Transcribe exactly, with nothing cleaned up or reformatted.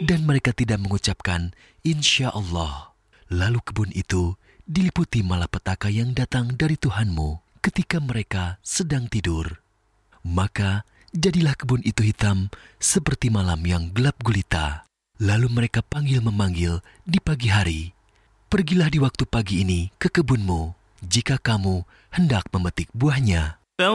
dan mereka tidak mengucapkan insya Allah. Lalu kebun itu diliputi malapetaka yang datang dari Tuhanmu ketika mereka sedang tidur. Maka jadilah kebun itu hitam seperti malam yang gelap gulita. Lalu mereka panggil-memanggil di pagi hari, "Pergilah di waktu pagi ini ke kebunmu, jika kamu hendak memetik buahnya."